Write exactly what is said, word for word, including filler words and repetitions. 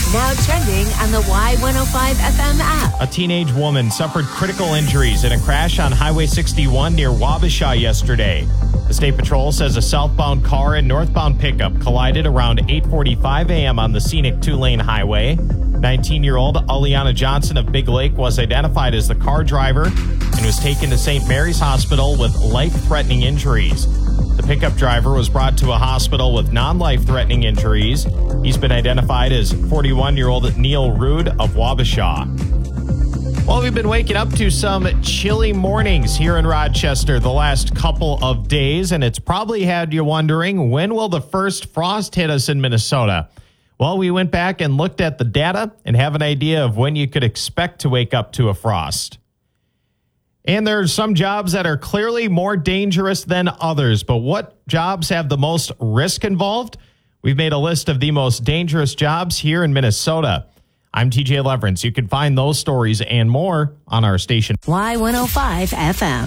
Now trending on the Y one oh five F M app. A teenage woman suffered critical injuries in a crash on Highway sixty-one near Wabasha yesterday. The State Patrol says a southbound car and northbound pickup collided around eight forty-five a.m. on the scenic two-lane highway. nineteen-year-old Aliana Johnson of Big Lake was identified as the car driver and was taken to Saint Mary's Hospital with life-threatening injuries. The pickup driver was brought to a hospital with non-life-threatening injuries. He's been identified as forty-one-year-old Neil Rude of Wabasha. Well, we've been waking up to some chilly mornings here in Rochester the last couple of days, and it's probably had you wondering, when will the first frost hit us in Minnesota? Well, we went back and looked at the data and have an idea of when you could expect to wake up to a frost. And there are some jobs that are clearly more dangerous than others, but what jobs have the most risk involved? We've made a list of the most dangerous jobs here in Minnesota. I'm T J Leverance. You can find those stories and more on our station. Y one oh five F M.